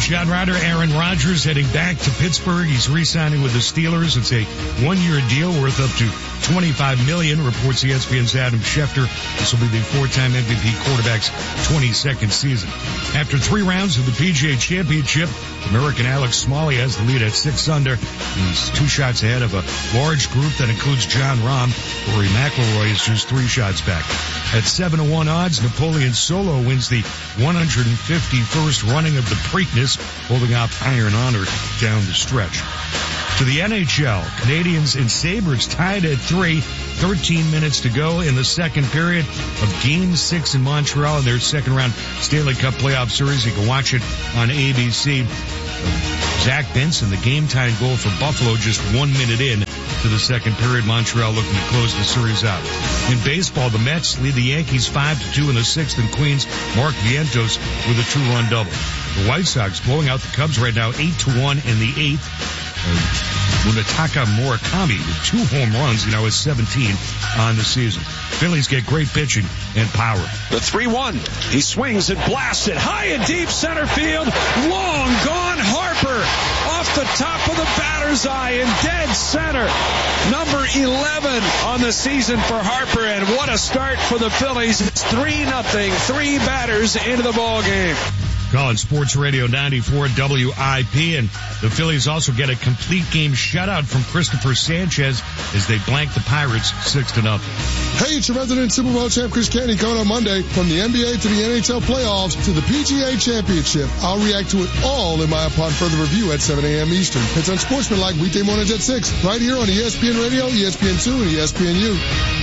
John Ryder, Aaron Rodgers heading back to Pittsburgh. He's re-signing with the Steelers. It's a one-year deal worth up to $25 million, reports ESPN's Adam Schefter. This will be the four-time MVP quarterback's 22nd season. After 3 rounds of the PGA Championship, American Alex Smalley has the lead at 6 under. He's 2 shots ahead of a large group that includes John Rahm. Rory McIlroy is just 3 shots back. At 7-1 odds, Napoleon Solo wins the 151st running of the Preakness, holding up Iron Honor down the stretch. To the NHL, Canadiens and Sabres tied at 3, 13 minutes to go in the second period of Game 6 in Montreal in their second-round Stanley Cup playoff series. You can watch it on ABC. Zach Benson, the game-tying goal for Buffalo just 1 minute in to the second period. Montreal looking to close the series out. In baseball, the Mets lead the Yankees 5-2 in the 6th, and Queens Mark Vientos with a 2-run double. The White Sox blowing out the Cubs right now 8-1 in the 8th. Munetaka Murakami with 2 home runs, he now has 17 on the season. Phillies get great pitching and power. The 3-1. He swings and blasts it high and deep center field. Long gone Harper off the top of the batter's eye in dead center. Number 11 on the season for Harper, and what a start for the Phillies. It's 3-0, 3 batters into the ball game. Calling Sports Radio 94 WIP, and the Phillies also get a complete game shutout from Christopher Sanchez as they blank the Pirates 6-0. Hey, it's your resident Super Bowl champ Chris Canty coming on Monday. From the NBA to the NHL playoffs to the PGA Championship, I'll react to it all in my upon further review at 7 a.m. Eastern. It's Unsportsmanlike weekday mornings at 6, right here on ESPN Radio, ESPN2, and ESPNU.